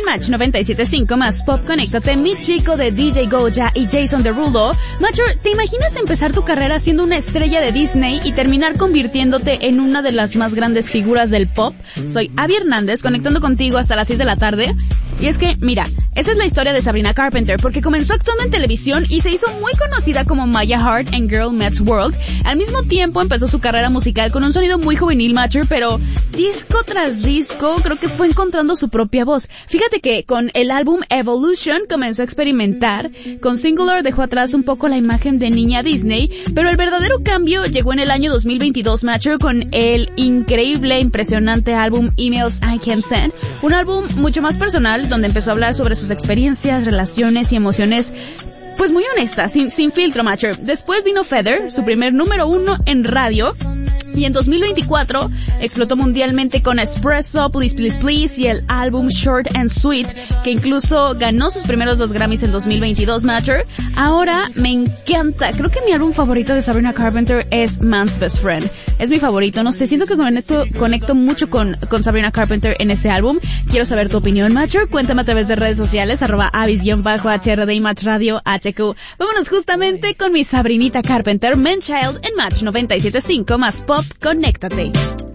Match 97.5 más Pop, conéctate, Mi Chico de DJ Goya y Jason Derulo. Macho, ¿te imaginas empezar tu carrera siendo una estrella de Disney y terminar convirtiéndote en una de las más grandes figuras del pop? Soy Abby Hernández, conectando contigo hasta las 6 de la tarde. Y es que, mira, esa es la historia de Sabrina Carpenter, porque comenzó actuando en televisión y se hizo muy conocida como Maya Hart en Girl Meets World. Al mismo tiempo empezó su carrera musical con un sonido muy juvenil, Macho, pero disco tras disco creo que fue encontrando su propia voz. Fíjate que con el álbum Evolution comenzó a experimentar, con Singular dejó atrás un poco la imagen de niña Disney, pero el verdadero cambio llegó en el año 2022, Macho, con el increíble, impresionante álbum Emails I Can't Send, un álbum mucho más personal donde empezó a hablar sobre sus experiencias, relaciones y emociones, pues muy honestas, sin filtro, Macho. Después vino Feather, su primer número 1 en radio, y en 2024 explotó mundialmente con Espresso, Please Please Please y el álbum Short and Sweet, que incluso ganó sus primeros 2 Grammys en 2022, Macho. Ahora me encanta, creo que mi álbum favorito de Sabrina Carpenter es Man's Best Friend. Es mi favorito, no sé, siento que conecto mucho con Sabrina Carpenter en ese álbum. Quiero saber tu opinión, Macho. Cuéntame a través de redes sociales, @avis_HRD y Match Radio HQ. Vámonos justamente con mi Sabrinita Carpenter, Man Child en Match 97.5 más Pop, conéctate.